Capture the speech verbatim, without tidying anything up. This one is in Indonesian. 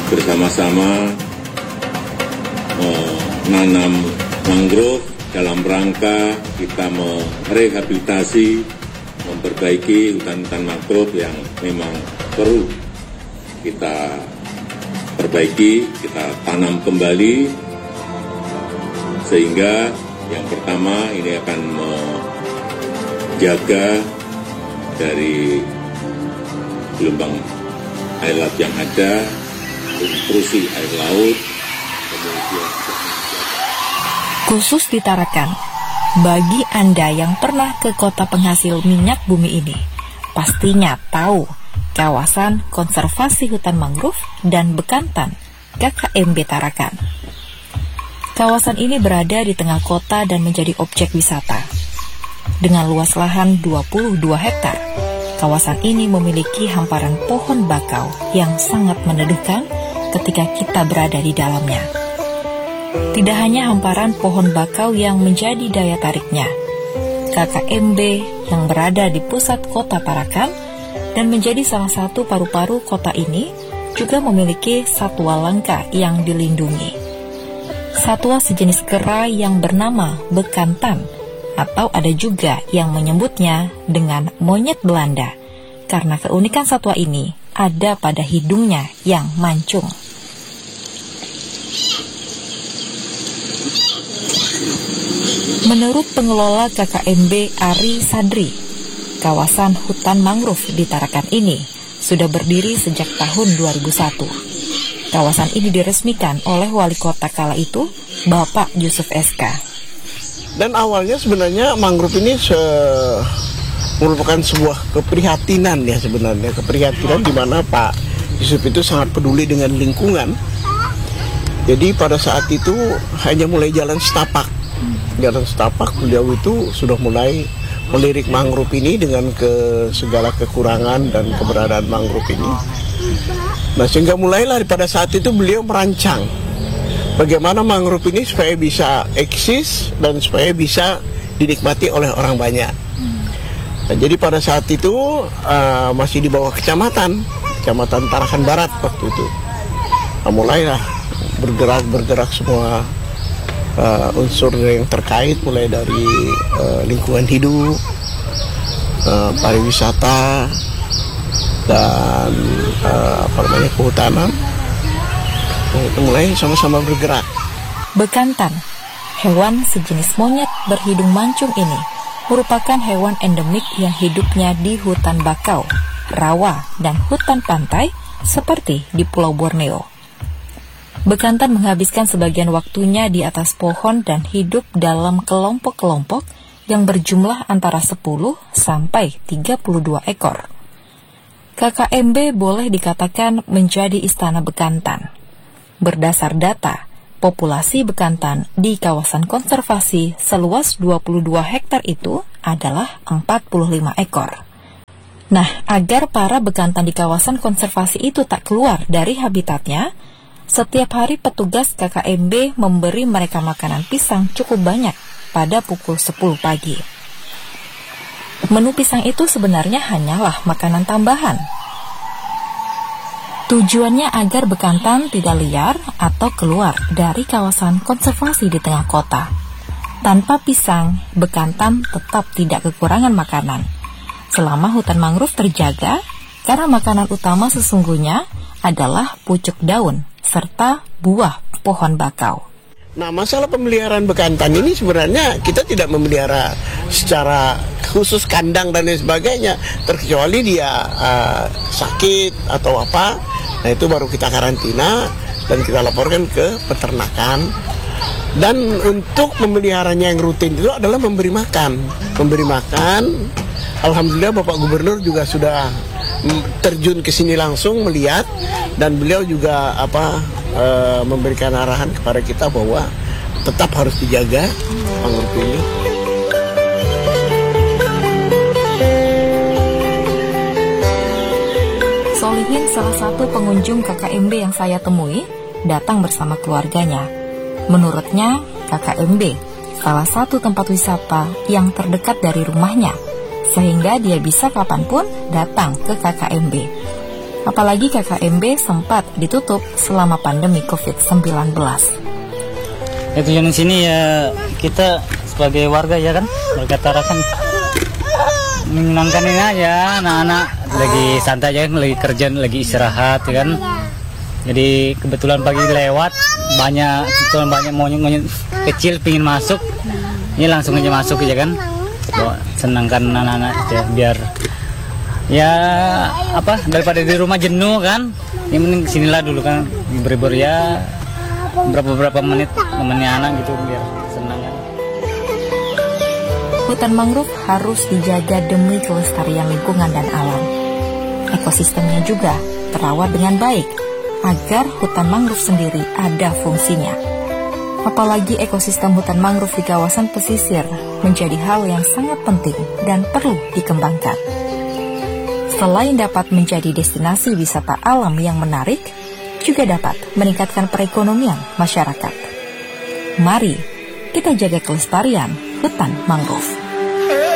bersama-sama menanam mangrove dalam rangka kita merehabilitasi, memperbaiki hutan-hutan mangrove yang memang perlu kita perbaiki, kita tanam kembali, sehingga yang pertama ini akan menjaga dari gelombang air laut yang ada, intrusi air laut, kemudian khusus di Tarakan, bagi Anda yang pernah ke kota penghasil minyak bumi ini, pastinya tahu kawasan konservasi hutan mangrove dan bekantan K K M B Tarakan. Kawasan ini berada di tengah kota dan menjadi objek wisata. Dengan luas lahan dua puluh dua hektar, kawasan ini memiliki hamparan pohon bakau yang sangat meneduhkan ketika kita berada di dalamnya. Tidak hanya hamparan pohon bakau yang menjadi daya tariknya, K K M B yang berada di pusat kota Tarakan dan menjadi salah satu paru-paru kota ini juga memiliki satwa langka yang dilindungi. Satwa sejenis kera yang bernama bekantan, atau ada juga yang menyebutnya dengan monyet Belanda, karena keunikan satwa ini ada pada hidungnya yang mancung. Menurut pengelola K K M B Ari Sadri, kawasan hutan mangrove di Tarakan ini sudah berdiri sejak tahun dua ribu satu. Kawasan ini diresmikan oleh wali kota kala itu, Bapak Yusuf S K. Dan awalnya sebenarnya mangrove ini se merupakan sebuah keprihatinan ya sebenarnya, keprihatinan di mana Pak Yusuf itu sangat peduli dengan lingkungan. Jadi pada saat itu hanya mulai jalan setapak. Jalan setapak beliau itu sudah mulai melirik mangrove ini dengan ke segala kekurangan dan keberadaan mangrove ini. Nah, sehingga mulailah pada saat itu beliau merancang bagaimana mangrove ini supaya bisa eksis dan supaya bisa dinikmati oleh orang banyak. Nah, jadi pada saat itu uh, masih di bawah kecamatan, kecamatan Tarakan Barat waktu itu. Nah, mulailah bergerak-bergerak semua Uh, unsur yang terkait, mulai dari uh, lingkungan hidup, uh, pariwisata, dan uh, apa namanya kehutanan. Nah, itu mulai sama-sama bergerak. Bekantan, hewan sejenis monyet berhidung mancung ini, merupakan hewan endemik yang hidupnya di hutan bakau, rawa, dan hutan pantai seperti di Pulau Borneo. Bekantan menghabiskan sebagian waktunya di atas pohon dan hidup dalam kelompok-kelompok yang berjumlah antara sepuluh sampai tiga puluh dua ekor. K K M B boleh dikatakan menjadi istana bekantan. Berdasar data, populasi bekantan di kawasan konservasi seluas dua puluh dua hektar itu adalah empat puluh lima ekor. Nah, agar para bekantan di kawasan konservasi itu tak keluar dari habitatnya, setiap hari petugas K K M B memberi mereka makanan pisang cukup banyak pada pukul sepuluh pagi. Menu pisang itu sebenarnya hanyalah makanan tambahan. Tujuannya agar bekantan tidak liar atau keluar dari kawasan konservasi di tengah kota. Tanpa pisang, bekantan tetap tidak kekurangan makanan. Selama hutan mangrove terjaga, karena makanan utama sesungguhnya adalah pucuk daun serta buah pohon bakau. Nah, masalah pemeliharaan bekantan ini sebenarnya kita tidak memelihara secara khusus kandang dan lain sebagainya, terkecuali dia uh, sakit atau apa. Nah, itu baru kita karantina dan kita laporkan ke peternakan. Dan untuk memeliharanya yang rutin itu adalah memberi makan. Memberi makan, alhamdulillah Bapak Gubernur juga sudah terjun ke sini langsung melihat, dan beliau juga apa e, memberikan arahan kepada kita bahwa tetap harus dijaga mangrove ini. Solihin, salah satu pengunjung K K M B yang saya temui, datang bersama keluarganya. Menurutnya, K K M B salah satu tempat wisata yang terdekat dari rumahnya, sehingga dia bisa kapanpun datang ke K K M B. Apalagi K K M B sempat ditutup selama pandemi covid sembilan belas. Ya, tujuan sini ya kita sebagai warga ya kan, warga Tara kan menyenangkan ini aja, anak-anak lagi santai aja kan, lagi kerja, lagi istirahat ya kan. Jadi kebetulan pagi lewat banyak, kebetulan banyak monyet-monyet kecil pingin masuk, ini langsung aja masuk ya kan. Senangkan anak-anak ya, biar ya apa daripada di rumah jenuh kan, yang penting kesinilah dulu kan, beribur ya berapa-berapa menit temennya anak gitu biar senang kan. Hutan mangrove harus dijaga demi kelestarian lingkungan dan alam. Ekosistemnya juga terawat dengan baik agar hutan mangrove sendiri ada fungsinya. Apalagi ekosistem hutan mangrove di kawasan pesisir menjadi hal yang sangat penting dan perlu dikembangkan. Selain dapat menjadi destinasi wisata alam yang menarik, juga dapat meningkatkan perekonomian masyarakat. Mari kita jaga kelestarian hutan mangrove.